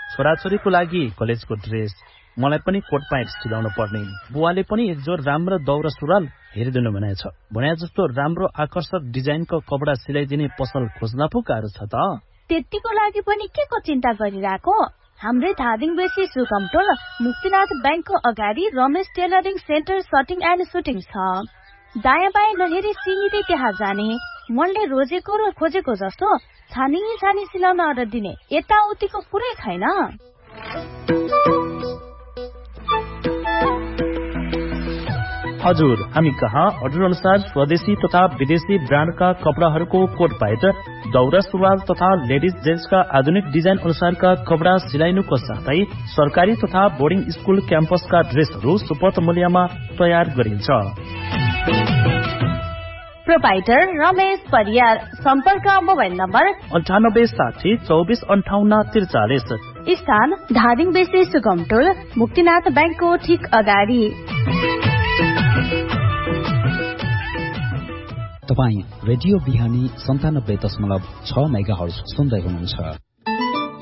छोराछोरीको लागि कलेजको ड्रेस, मलाई पनि कोट प्यान्ट सिलाउनु पर्ने। बुवाले पनि एक जोर राम्रो दौरा सुरुवाल हेरिदिनु भनेछ। भने जस्तो राम्रो आकर्षक डिजाइनको कपडा सिलाइदिने पसल खोज्न पो गाह्रो छ त। त्यतिको लागि पनि के को चिन्ता गरिरहेको? हाम्रै धादिङ बेसी सुगमटोल मुक्तिनाथ बैंकको अगाडि Ramesh tailoring centre सटिङ and shooting छ। दायाँ बायाँ नहेरी सिधै त्यहाँ जाने। मनले रोजेको र खोजेको जस्तो छानी सिलाउन अर्डर दिने। यताउतिको कुरै छैन। हजुर, हामी कहाँ अर्डर अनुसार स्वदेशी तथा विदेशी ब्रान्डका कपडाहरूको कोट प्यान्ट, दौरा सुरुवाल तथा लेडिज जेन्ट्सका आधुनिक डिजाइन अनुसारका कपडा सिलाइनुको साथै सरकारी तथा बोर्डिङ स्कुल क्याम्पसका ड्रेसहरू सुपथ मूल्यमा तयार गरिन्छ। प्रोपाइटर रमेश परियार। सम्पर्क मोबाइल नम्बर 9860 2458 43। स्थान धादिङ बेसी सुगमटोल मुक्तिनाथ बैंकको ठिक अगाडि। तपाईँ रेडियो बिहानी 97.6 मेगाहर्ज सुन्दै हुनुहुन्छ।